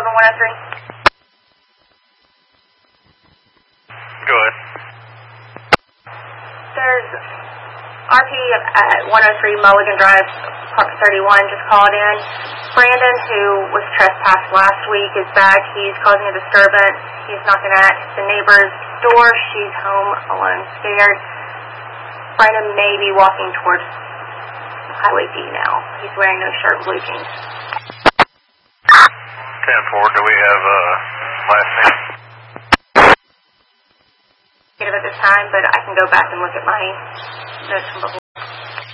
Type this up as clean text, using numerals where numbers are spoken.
11103? Go ahead. There's RP at 103 Mulligan Drive, Apartment 31, just called in. Brandon, who was trespassed last week, is back. He's causing a disturbance. He's knocking at the neighbor's door. She's home alone, scared. Brandon may be walking towards Highway D now. He's wearing no shirt, blue jeans. 10-4, do we have last name? At this time, but I can go back and look at my notes from before.